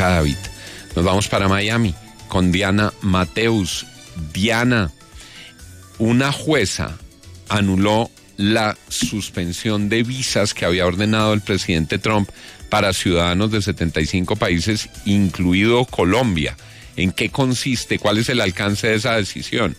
Blanca, David. Nos vamos para Miami con Diana Mateus. Diana, una jueza anuló la suspensión de visas que había ordenado el presidente Trump para ciudadanos de 75 países, incluido Colombia. ¿En qué consiste? ¿Cuál es el alcance de esa decisión?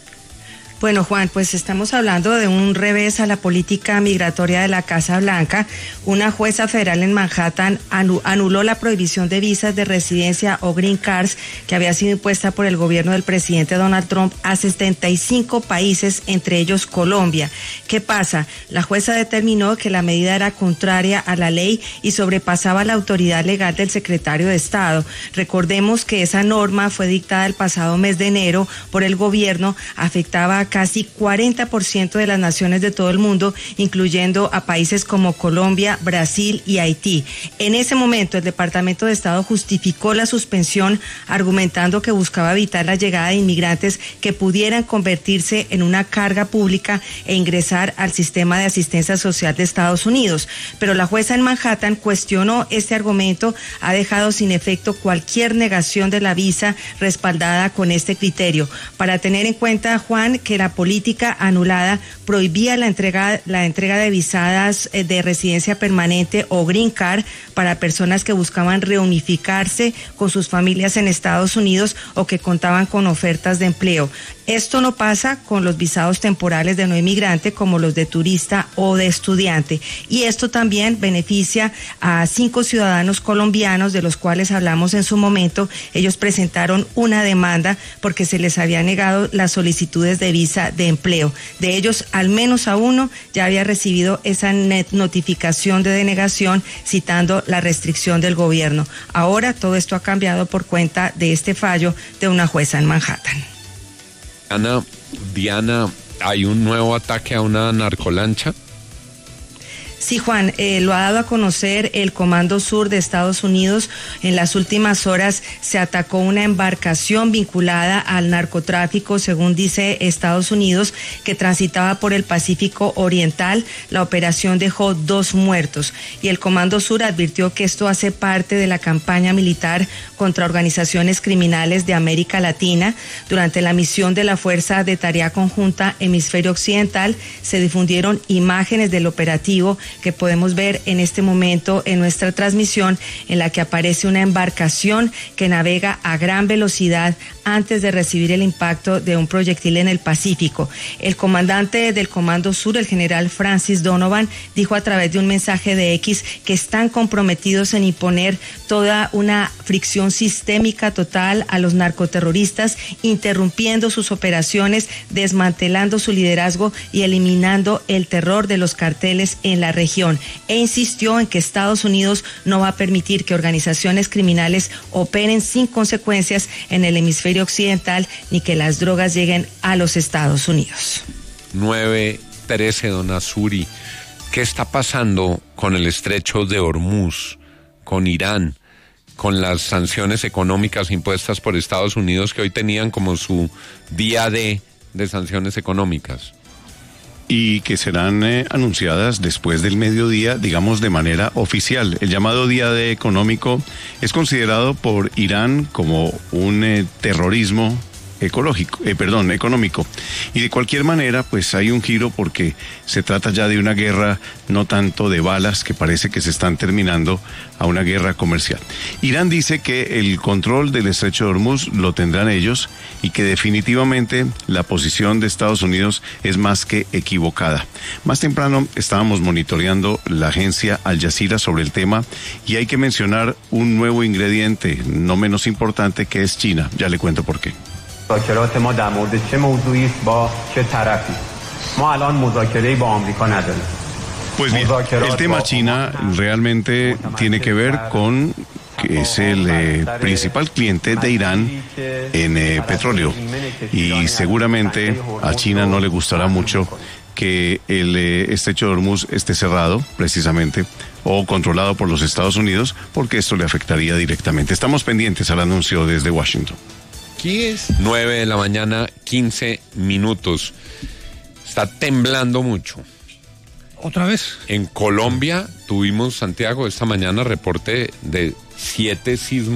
Bueno, Juan, pues estamos hablando de un revés a la política migratoria de la Casa Blanca. Una jueza federal en Manhattan anuló la prohibición de visas de residencia o green cards que había sido impuesta por el gobierno del presidente Donald Trump a 75 países, entre ellos Colombia. ¿Qué pasa? La jueza determinó que la medida era contraria a la ley y sobrepasaba la autoridad legal del secretario de Estado. Recordemos que esa norma fue dictada el pasado mes de enero por el gobierno, afectaba a casi 40% de las naciones de todo el mundo, incluyendo a países como Colombia, Brasil y Haití. En ese momento, el Departamento de Estado justificó la suspensión argumentando que buscaba evitar la llegada de inmigrantes que pudieran convertirse en una carga pública e ingresar al sistema de asistencia social de Estados Unidos. Pero la jueza en Manhattan cuestionó este argumento, ha dejado sin efecto cualquier negación de la visa respaldada con este criterio. Para tener en cuenta, Juan, que la política anulada prohibía la entrega de visadas de residencia permanente o green card para personas que buscaban reunificarse con sus familias en Estados Unidos o que contaban con ofertas de empleo. Esto no pasa con los visados temporales de no inmigrante como los de turista o de estudiante. Y esto también beneficia a 5 ciudadanos colombianos, de los cuales hablamos en su momento. Ellos presentaron una demanda porque se les había negado las solicitudes de visa de empleo. De ellos, al menos a uno ya había recibido esa notificación de denegación citando la restricción del gobierno. Ahora todo esto ha cambiado por cuenta de este fallo de una jueza en Manhattan. Diana, ¿hay un nuevo ataque a una narcolancha? Sí, Juan, lo ha dado a conocer el Comando Sur de Estados Unidos. En las últimas horas se atacó una embarcación vinculada al narcotráfico, según dice Estados Unidos, que transitaba por el Pacífico Oriental. La operación dejó 2 muertos y el Comando Sur advirtió que esto hace parte de la campaña militar contra organizaciones criminales de América Latina. Durante la misión de la Fuerza de Tarea Conjunta Hemisferio Occidental se difundieron imágenes del operativo que podemos ver en este momento en nuestra transmisión, en la que aparece una embarcación que navega a gran velocidad antes de recibir el impacto de un proyectil en el Pacífico. El comandante del Comando Sur, el general Francis Donovan, dijo a través de un mensaje de X que están comprometidos en imponer toda una fricción sistémica total a los narcoterroristas, interrumpiendo sus operaciones, desmantelando su liderazgo y eliminando el terror de los carteles en la región. E insistió en que Estados Unidos no va a permitir que organizaciones criminales operen sin consecuencias en el hemisferio occidental ni que las drogas lleguen a los Estados Unidos. 9:13, don Azuri. ¿Qué está pasando con el estrecho de Hormuz, con Irán, con las sanciones económicas impuestas por Estados Unidos, que hoy tenían como su día de sanciones económicas? Y que serán anunciadas después del mediodía, digamos de manera oficial. El llamado Día D económico es considerado por Irán como un terrorismo económico. Y de cualquier manera, pues hay un giro porque se trata ya de una guerra no tanto de balas, que parece que se están terminando, a una guerra comercial. Irán dice que el control del estrecho de Hormuz lo tendrán ellos y que definitivamente la posición de Estados Unidos es más que equivocada. Más temprano estábamos monitoreando la agencia Al Jazeera sobre el tema y hay que mencionar un nuevo ingrediente no menos importante, que es China. Ya le cuento por qué. مذاکرات ما در مورد چه موضوعی است با چه طرفی ما الان مذاکره‌ای با آمریکا نداریم. Pues bien, el tema China realmente tiene que ver con que es el principal cliente de Irán en petróleo y seguramente a China no le gustará mucho que el estrecho de Hormuz esté cerrado precisamente o controlado por los Estados Unidos, porque esto le afectaría directamente. Estamos pendientes al anuncio desde Washington. Aquí es 9:15 a.m. Está temblando mucho. ¿Otra vez? En Colombia tuvimos, Santiago, esta mañana reporte de 7 sismos